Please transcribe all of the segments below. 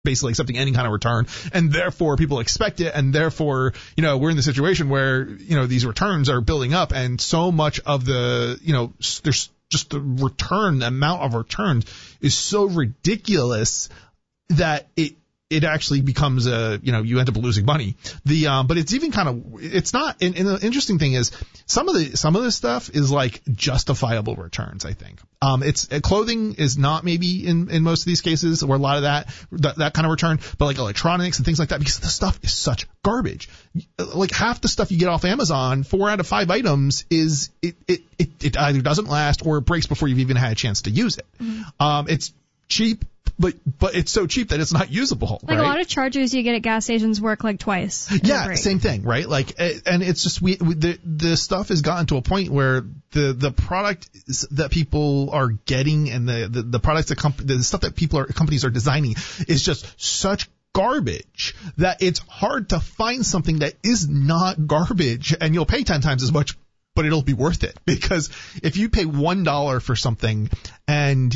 basically accepting any kind of return, and therefore people expect it, and therefore, we're in the situation where, these returns are building up, and so much of the, there's just the amount of returns is so ridiculous that it actually becomes you end up losing money. But it's even it's not, and the interesting thing is some of this stuff is like justifiable returns, I think. It's clothing is not maybe in most of these cases, or a lot of that kind of return, but like electronics and things like that, because the stuff is such garbage. Like half the stuff you get off Amazon, 4 out of 5 items is it either doesn't last or it breaks before you've even had a chance to use it. Mm-hmm. It's cheap, but it's so cheap that it's not usable. Like, right? A lot of chargers you get at gas stations work like twice. Yeah, same thing, right? Like, and it's just the stuff has gotten to a point where the product that people are getting and the products the stuff that companies are designing is just such garbage that it's hard to find something that is not garbage, and you'll pay 10 times as much, but it'll be worth it. Because if you pay $1 for something and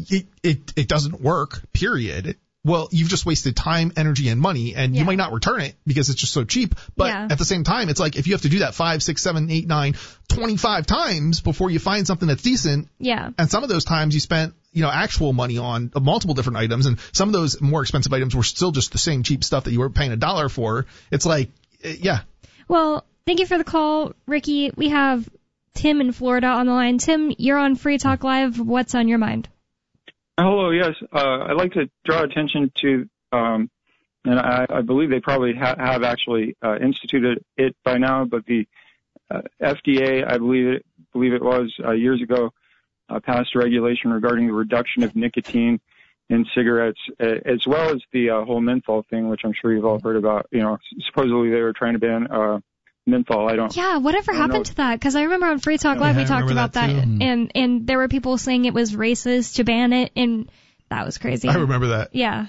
it doesn't work, period, well, you've just wasted time, energy, and money, and you might not return it because it's just so cheap. But at the same time, it's like if you have to do that 5, 6, 7, 8, 9, 25 times before you find something that's decent. Yeah. And some of those times you spent, actual money on multiple different items, and some of those more expensive items were still just the same cheap stuff that you were paying $1 for. It's like, Well, thank you for the call, Ricky. We have Tim in Florida on the line. Tim, you're on Free Talk Live. What's on your mind? Hello, yes. I'd like to draw attention to, and I believe they probably have actually instituted it by now, but the FDA, I believe it was years ago, passed a regulation regarding the reduction of nicotine in cigarettes, as well as the whole menthol thing, which I'm sure you've all heard about. Supposedly they were trying to ban menthol. Whatever happened to that? Because I remember on Free Talk Live we talked about that, and there were people saying it was racist to ban it, and that was crazy. I remember that. Yeah.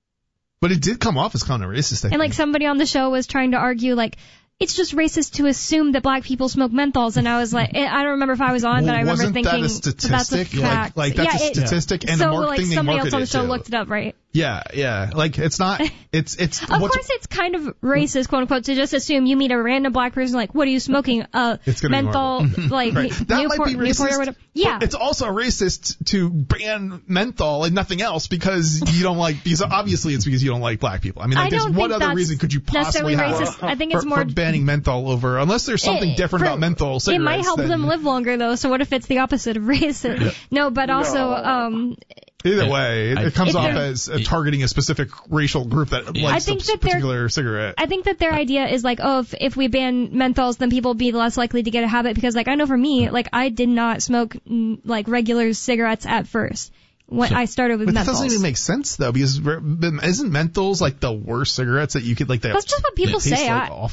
But it did come off as kind of racist, I think. And like somebody on the show was trying to argue like, it's just racist to assume that black people smoke menthols, and I was like, I don't remember if I was on, but I remember thinking that a statistic? That's a fact. Like that's a statistic, and so like somebody else on the show looked it up, right? Yeah. Like it's not. It's. Of course, it's kind of racist, quote unquote, to just assume you meet a random black person like, what are you smoking? Menthol, like right. That might be racist. Or whatever. Yeah. It's also racist to ban menthol and nothing else because you don't like. Because obviously it's because you don't like black people. I mean, there's what other reason could you possibly have? Racist. I think it's more for banning menthol over, unless there's something different about menthol cigarettes. It might help them live longer though. So what if it's the opposite of racist? Yeah. No, but also. Either way, it comes off as targeting a specific racial group that likes a particular cigarette. I think that their idea is like, if we ban menthols, then people will be less likely to get a habit. Because, like, I know for me, like, I did not smoke, like, regular cigarettes at first. When I started with menthols. That doesn't even make sense, though, because isn't menthols, like, the worst cigarettes that you could, like, that's just what people say.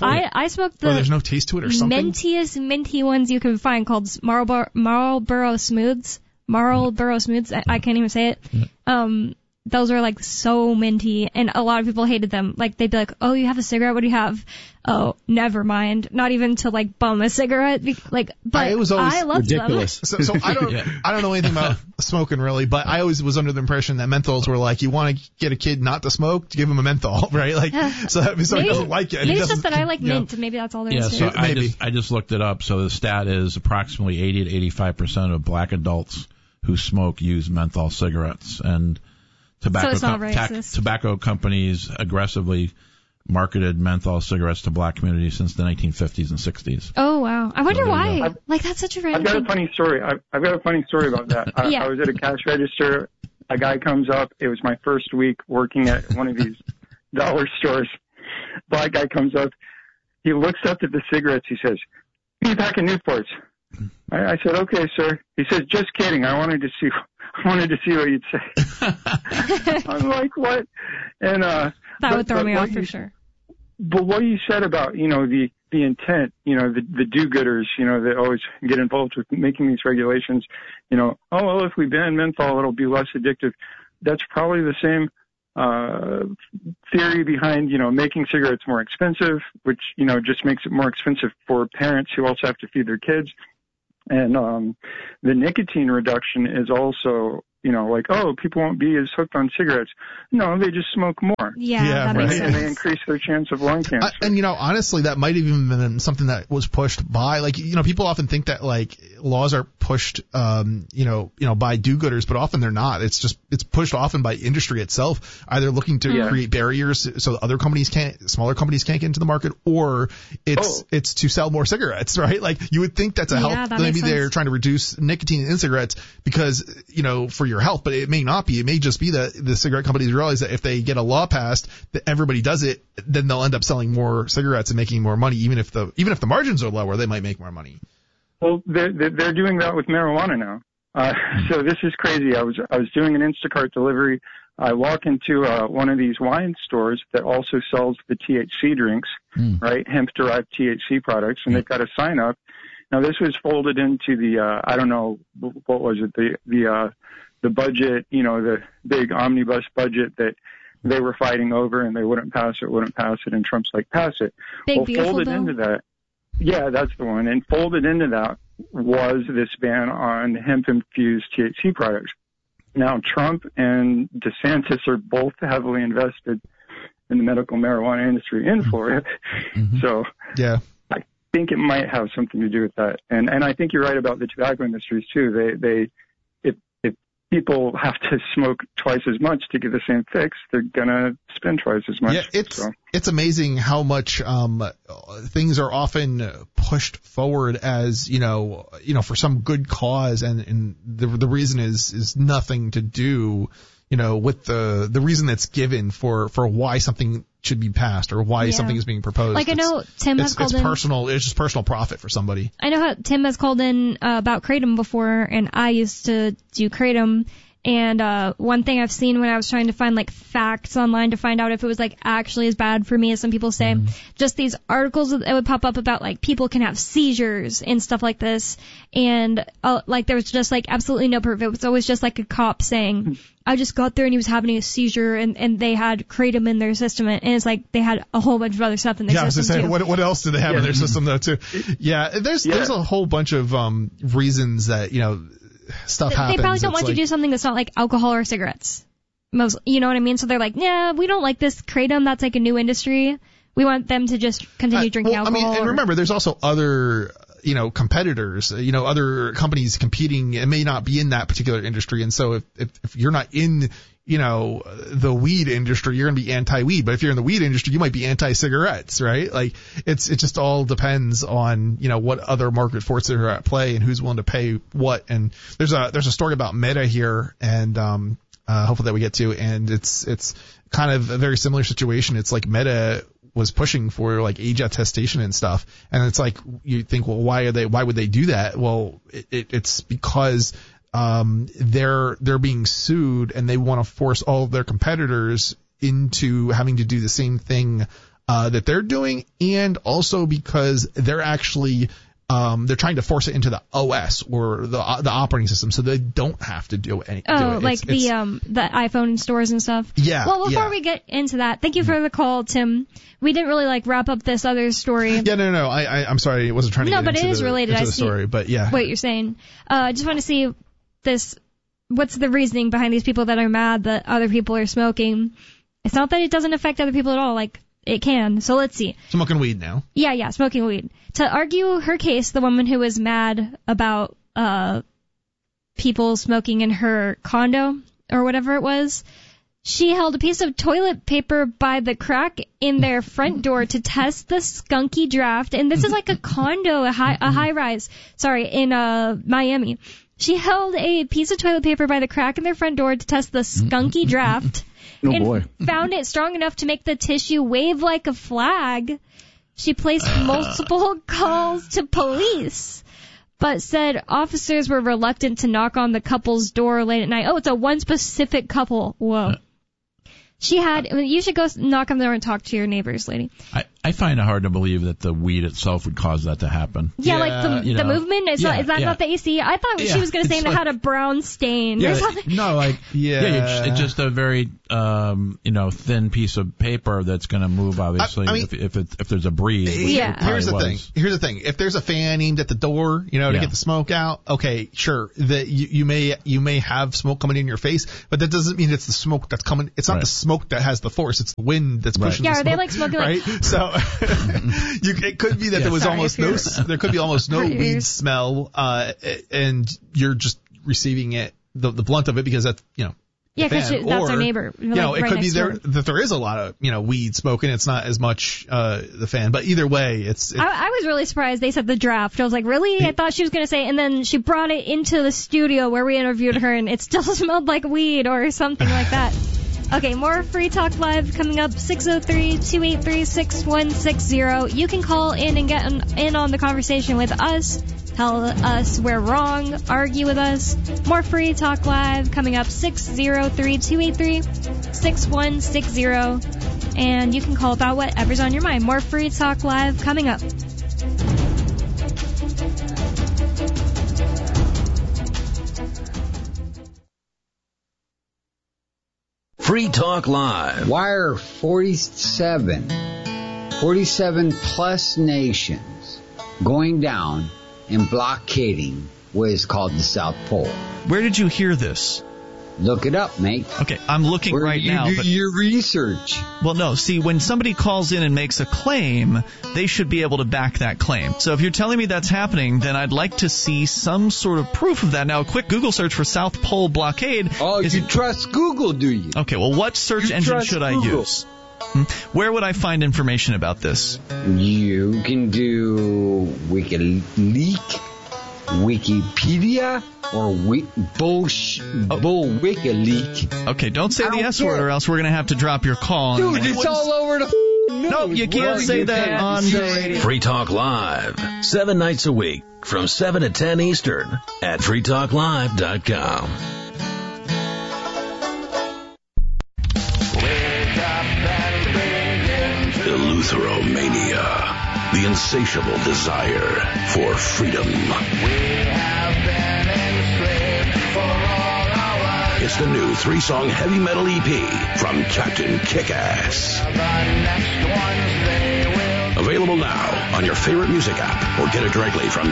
I smoked the there's no taste to it or something? Minty ones you can find called Marlboro Smooths. Marlboro Smooths, I can't even say it. Those are like so minty, and a lot of people hated them. Like they'd be like, "Oh, you have a cigarette? What do you have?" Oh, never mind. Not even to like bum a cigarette. Like, but it was always I loved ridiculous. them. So I don't know anything about smoking really, but I always was under the impression that menthols were like, you want to get a kid not to smoke, give him a menthol, right? Like, so he doesn't like it. Maybe it's just that I like mint. Maybe that's all there is. So I just looked it up. So the stat is approximately 80 to 85% of black adults who smoke use menthol cigarettes, and tobacco companies aggressively marketed menthol cigarettes to black communities since the 1950s and 60s. Oh wow! I wonder why. Like that's such a random. I've got a funny story. I've got a funny story about that. I was at a cash register. A guy comes up. It was my first week working at one of these dollar stores. Black guy comes up. He looks up at the cigarettes. He says, "Give me a pack of Newports." I said, "Okay, sir." He says, "Just kidding. I wanted to see what you'd say." I'm like, "What?" And that would throw me off for sure. But what you said about the intent, the do-gooders, that always get involved with making these regulations, if we ban menthol, it'll be less addictive. That's probably the same theory behind, making cigarettes more expensive, which, just makes it more expensive for parents who also have to feed their kids. And the nicotine reduction is also like, oh, people won't be as hooked on cigarettes. No, they just smoke more. Yeah, that makes sense. And they increase their chance of lung cancer. And, honestly, that might have even been something that was pushed by, people often think that, laws are pushed, by do-gooders, but often they're not. It's pushed often by industry itself, either looking to create barriers so other smaller companies can't get into the market, or it's to sell more cigarettes, right? You would think that's a help. Maybe they're trying to reduce nicotine in cigarettes because, for your health, but it may not be. It may just be that the cigarette companies realize that if they get a law passed that everybody does it, then they'll end up selling more cigarettes and making more money. Even if the margins are lower, they might make more money. Well, they're doing that with marijuana now. So this is crazy. I was doing an Instacart delivery. I walk into one of these wine stores that also sells the THC drinks, right? Hemp-derived THC products, and they've got a sign up. Now this was folded into the I don't know what was it, the budget, the big omnibus budget that they were fighting over, and they wouldn't pass it, and Trump's like, pass it. Folded into that. Yeah, that's the one. And folded into that was this ban on hemp-infused THC products. Now, Trump and DeSantis are both heavily invested in the medical marijuana industry in Florida. So I think it might have something to do with that. And I think you're right about the tobacco industries, too. If people have to smoke twice as much to get the same fix, they're going to spend twice as much. Yeah, it's amazing how much things are often pushed forward as, for some good cause, and the reason is nothing to do, with the reason that's given for why something should be passed or why something is being proposed. I know Tim has called in. It's just personal profit for somebody. I know how Tim has called in about Kratom before, and I used to do Kratom. And one thing I've seen when I was trying to find facts online to find out if it was actually as bad for me as some people say, just these articles that would pop up about people can have seizures and stuff like this, and there was just absolutely no proof. It was always just a cop saying, I just got there and he was having a seizure, and they had Kratom in their system, and it's they had a whole bunch of other stuff in their system. Yeah, I was going to say, what else do they have in their system though too? Yeah, there's a whole bunch of reasons that stuff happens. They probably don't want you to do something that's not like alcohol or cigarettes. You know what I mean? So they're yeah, we don't like this Kratom. That's a new industry. We want them to just continue drinking alcohol. And remember, there's also other, competitors, other companies competing. It may not be in that particular industry. And so if you're not in, the weed industry, you're going to be anti-weed. But if you're in the weed industry, you might be anti-cigarettes, right? It just all depends on, what other market forces are at play and who's willing to pay what. And there's a story about Meta here, and hopefully that we get to. And it's kind of a very similar situation. It's Meta was pushing for age attestation and stuff. And it's you think, well, why would they do that? Well, it's because they're being sued, and they want to force all of their competitors into having to do the same thing that they're doing, and also because they're actually they're trying to force it into the OS or the operating system, so they don't have to do anything. Oh, the iPhone stores and stuff. Yeah. Well, before we get into that, thank you for the call, Tim. We didn't really wrap up this other story. Yeah, no. I'm sorry, I wasn't trying to. No, but it is related. Into the story, but yeah. What you're saying. I just want to see what's the reasoning behind these people that are mad that other people are smoking? It's not that it doesn't affect other people at all. It can. So let's see. Smoking weed now. Yeah, smoking weed. To argue her case, the woman who was mad about people smoking in her condo or whatever it was, she held a piece of toilet paper by the crack in their front door to test the skunky draft. And this is a condo, a high rise. Sorry, in Miami. She held a piece of toilet paper by the crack in their front door to test the skunky draft. Oh, boy. Found it strong enough to make the tissue wave like a flag. She placed multiple calls to police, but said officers were reluctant to knock on the couple's door late at night. Oh, it's a one specific couple. Whoa. You should go knock on the door and talk to your neighbors, lady. I find it hard to believe that the weed itself would cause that to happen. Yeah, the movement, is that not the AC? I thought she was going to say it had a brown stain. Yeah, it's just a very thin piece of paper that's going to move, obviously, I mean, if there's a breeze. Yeah. Here's the thing. If there's a fan aimed at the door, to get the smoke out, okay, sure. That you may have smoke coming in your face, but that doesn't mean it's the smoke that's coming. It's not the smoke that has the force. It's the wind that's pushing the smoke. Yeah, are they like smoking right? So it could be that there was there could be almost no weed smell, and you're just receiving it, the blunt of it, because that's, Yeah, because that's our neighbor. It could be that there is a lot of, weed smoke, and it's not as much the fan. But either way, I was really surprised they said the draft. I was like, really? I thought she was going to say, and then she brought it into the studio where we interviewed her, and it still smelled like weed or something like that. Okay, more Free Talk Live coming up, 603-283-6160. You can call in and get in on the conversation with us. Tell us we're wrong. Argue with us. More Free Talk Live coming up, 603-283-6160. And you can call about whatever's on your mind. More Free Talk Live coming up. Free Talk Live. Wire 47 plus nations going down and blockading what is called the South Pole. Where did you hear this? Look it up, mate. Okay, I'm looking right now. You do your research. Well, no. See, when somebody calls in and makes a claim, they should be able to back that claim. So if you're telling me that's happening, then I'd like to see some sort of proof of that. Now, a quick Google search for South Pole blockade. Oh, you trust Google, do you? Okay, well, what search engine should I use? Where would I find information about this? You can do WikiLeaks, Wikipedia, or WikiLeaks. Okay, don't say the S word or else we're going to have to drop your call. Dude, it's all over the news. No, you can't say that on the radio. Free Talk Live, 7 nights a week from 7 to 10 Eastern at freetalklive.com. Eleutheromania, the insatiable desire for freedom. It's the new 3-song heavy metal EP from Captain Kickass. Available now on your favorite music app or get it directly from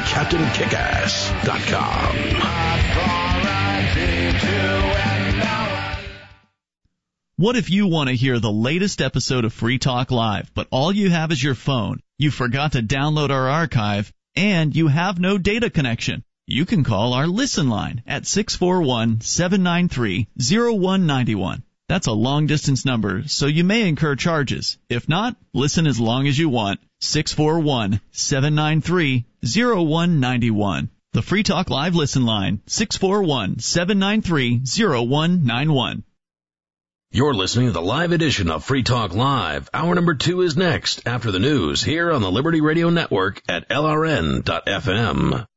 CaptainKickass.com. What if you want to hear the latest episode of Free Talk Live, but all you have is your phone, you forgot to download our archive, and you have no data connection? You can call our Listen line at 641-793-0191. That's a long-distance number, so you may incur charges. If not, listen as long as you want. 641-793-0191. The Free Talk Live Listen line, 641-793-0191. You're listening to the live edition of Free Talk Live. Hour number 2 is next after the news here on the Liberty Radio Network at LRN.FM.